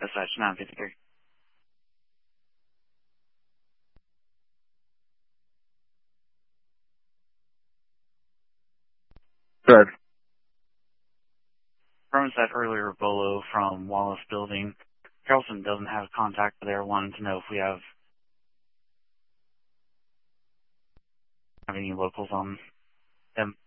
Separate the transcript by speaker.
Speaker 1: Dispatch 953.
Speaker 2: Good.
Speaker 1: Roman said earlier, Bolo from Wallace Building. Carlson doesn't have contact there. Wanted to know if we have any locals on them.